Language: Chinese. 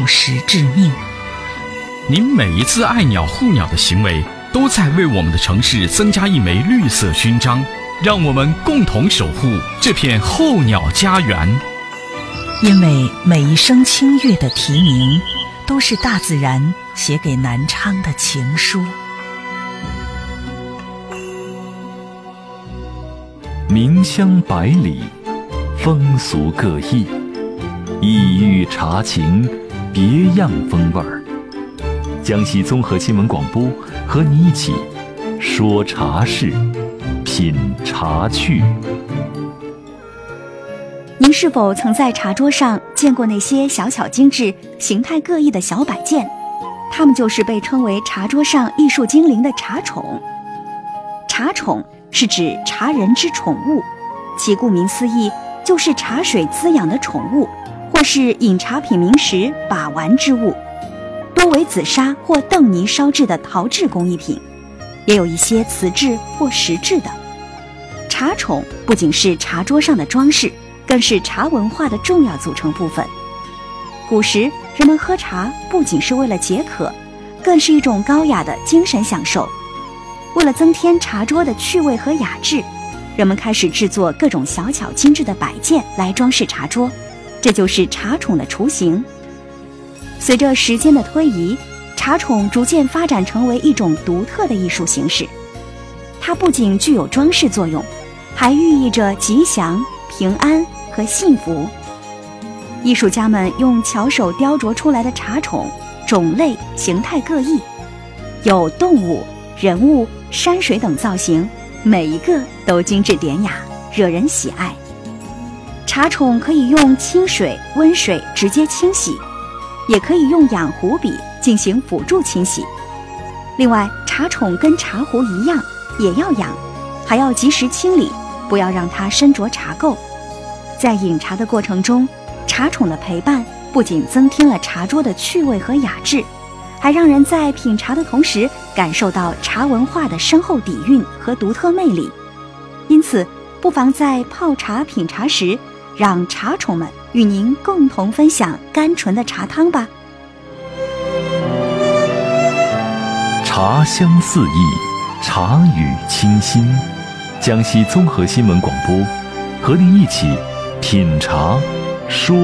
实致命。 您每一次爱鸟护鸟的行为，都在为我们的城市增加一枚绿色勋章，让我们共同守护这片候鸟家园。 因为每一声清越的啼鸣，都是大自然写给南昌的情书。 名香百里，风俗各异，异域茶情，别样风味儿。江西综合新闻广播和你一起说茶事，品茶趣。 您是否曾在茶桌上见过那些小巧精致、形态各异的小摆件？它们就是被称为茶桌上艺术精灵的茶宠。茶宠是指茶人之宠物，其顾名思义，就是茶水滋养的宠物，或是饮茶品茗时把玩之物。多为紫砂或邓泥烧制的陶制工艺品，也有一些瓷制或石制的。茶宠不仅是茶桌上的装饰，更是茶文化的重要组成部分。古时人们喝茶不仅是为了解渴，更是一种高雅的精神享受。为了增添茶桌的趣味和雅致，人们开始制作各种小巧精致的摆件来装饰茶桌，这就是茶宠的雏形。随着时间的推移，茶宠逐渐发展成为一种独特的艺术形式。它不仅具有装饰作用，还寓意着吉祥、平安和幸福。艺术家们用巧手雕琢出来的茶宠，种类形态各异，有动物、人物、山水等造型，每一个都精致典雅，惹人喜爱。茶宠可以用清水、温水直接清洗，也可以用养壶笔进行辅助清洗。另外，茶宠跟茶壶一样，也要养，还要及时清理，不要让它身着茶垢。在饮茶的过程中，茶宠的陪伴不仅增添了茶桌的趣味和雅致，还让人在品茶的同时感受到茶文化的深厚底蕴和独特魅力。因此，不妨在泡茶品茶时，让茶宠们与您共同分享甘醇的茶汤吧。 茶香四溢，茶语清新。江西综合新闻广播和您一起品茶说